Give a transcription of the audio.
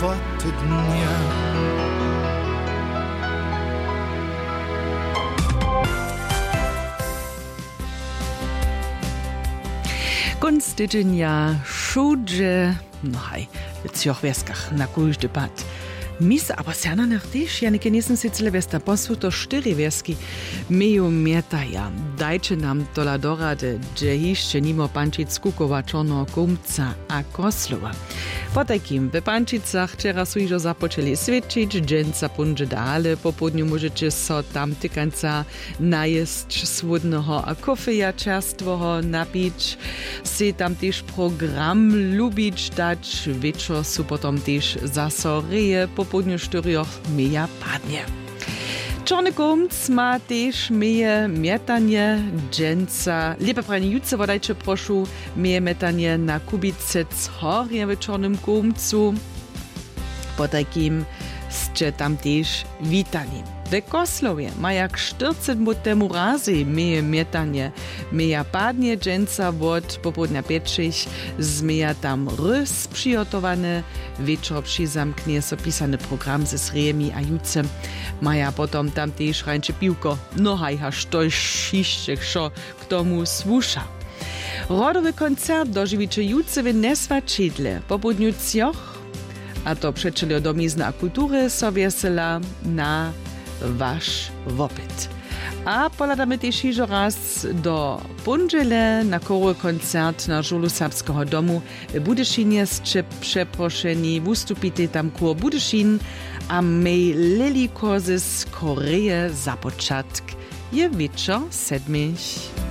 kwoty dnia. Kunst tydzienia szudże, no hej, w Cjochwieskach na każdy pad. Mis aber siana nach też, ja nie nisem si cele westa poslu to 4 wieski meju mietaja. Dajcie nam tola dorade, że jeszcze nimo Pančic Kukowa, Czorno, Kumca a Koslova. Po takim w Pančicach teraz już zapoczęli świecić, dżęca punże dale, po południu możecie so tam tykanca najeść słodnego a kofeja czerstwoho napić, si tam też program lubić dać, wieczor su potom też zasoreje, po południu 4 meja padnie. Czarny Kumc ma też meje mietanie dżęca. Lepe pranie jutce wodajcie proszu meje mietanie na Kubicec Horje w Czarnym Kumcu. Po takim ste tam też witani. W Koslowie ma jak 40 minut temu razy meje mietanie. Meja padnie dżęca wod popołudnia 5 z meja tam rys przygotowane. Wieczor przyzamknie so pisany program ze srejemi a jutcem. Maja potom tam też rańcze piłko. No hajha, sztoj šišćek šo k tomu słusza. Rodowy koncert dożywicie jutce w Nesvačidle. Po południu cioch, a to przeczeli domizna kultury so wiesela na wasz wopyt. A poladamy też iżo raz do Punžele na koły koncert na żulu Serbskiego domu w Budyszynie z przeproszeni wystupite tam koło Budyszin, a my leli kozy z Koreje za początek je wieczor 7.